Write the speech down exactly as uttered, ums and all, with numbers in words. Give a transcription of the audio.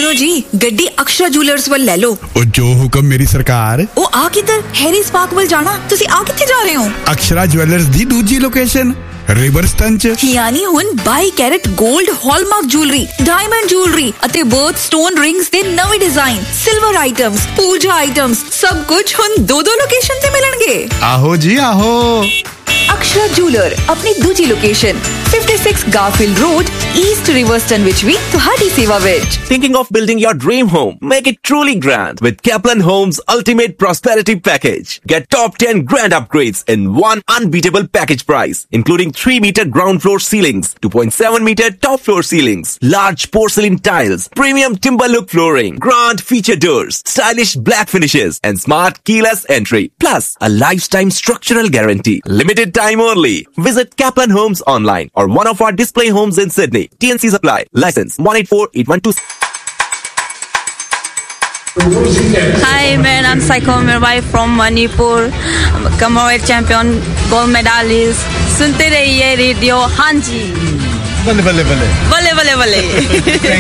सुनो जी, गड्डी अक्षरा ज्वेलर्स ਵੱਲ ਲੈ ਲਓ। ਉਹ ਜੋ ਹੁਕਮ ਮੇਰੀ ਸਰਕਾਰ। ਉਹ ਆ ਕਿੱਧਰ? ਹੈਰੀਸ ਪਾਰਕ ਵੱਲ ਜਾਣਾ। ਤੁਸੀਂ ਆ ਕਿੱਥੇ ਜਾ ਰਹੇ ਹੋ? ਅਕਸ਼ਰਾ ज्वेलर्स ਦੀ ਦੂਜੀ ਲੋਕੇਸ਼ਨ ਰਿਵਰਸਟਨ ਚ। ਯਾਨੀ ਹੁਣ ਬਾਈ ਕੈਰਟ 골ਡ ਹਾਲਮਾਰਕ ਜੁਐਲਰੀ, ਡਾਇਮੰਡ ਜੁਐਲਰੀ ਅਤੇ ਬਰਥ ਸਟੋਨ ਰਿੰਗਸ ਦੇ ਨਵੇਂ ਡਿਜ਼ਾਈਨ, ਸਿਲਵਰ ਆਈਟਮਸ, ਪੂਜਾ ਆਈਟਮਸ, ਸਭ ਕੁਝ ਹੁਣ ਦੋ ਦੋ ਲੋਕੇਸ਼ਨ ਤੇ ਮਿਲਣਗੇ। ਆਹੋ ਜੀ ਆਹੋ। ਅਕਸ਼ਰਾ ਜੁਐਲਰ ਆਪਣੀ ਦੂਜੀ location fifty-six Garfield Road, East Riverston ਵਿੱਚ ਵੀ ਤੁਹਾਡੀ ਸੇਵਾ ਵਿੱਚ। Thinking of building your dream home? Make it truly grand with Kaplan Homes Ultimate Prosperity Package. Get top ten grand upgrades in one unbeatable package price, including three meter ground floor ceilings, two point seven meter top floor ceilings, large porcelain tiles, premium timber look flooring, grand feature doors, stylish black finishes, and smart keyless entry. Plus, a lifetime structural guarantee. Limited time only. Visit Kaplan Homes online or one of our display homes in Sydney. T N Cs apply. License one eight four eight one two. Hi, man. I'm Saiko Mirwai from Manipur. I'm a Commonwealth champion, gold medalist. सुनते रहिए radio हाँ जी। बल्ले बल्ले बल्ले बल्ले बल्ले बल्ले